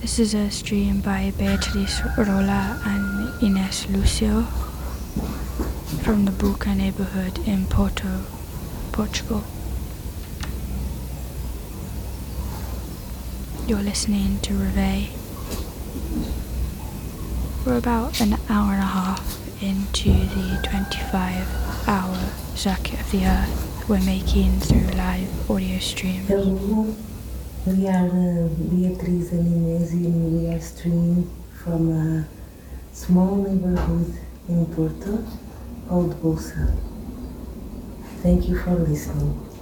This is a stream by Beatriz Rola and Ines Lucio from the Buca neighborhood in Porto, Portugal. You're listening to Reveille. We're about an hour and a half into the 25-hour circuit of the Earth we're making through live audio streams. Hello, we are Beatriz and Inês, and we are streaming from a small neighborhood in Porto called Bolsa. Thank you for listening.